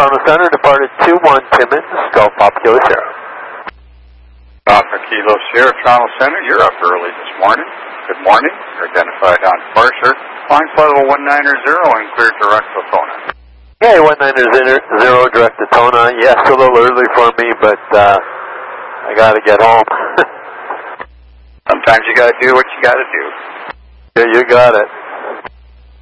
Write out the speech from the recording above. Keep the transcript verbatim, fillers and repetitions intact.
Toronto Center, departed two one Timmins, Golf Pop Kilo Sierra. Alpha Kilo Sierra, Toronto Center, you're up early this morning. Good morning. You're identified on Parser. Flying flight level one nine zero and clear direct to Tona. Okay, one nine zero direct to Tona. Yes, a little early for me, but uh, I got to get home. Sometimes you got to do what you got to do. Yeah, you got it.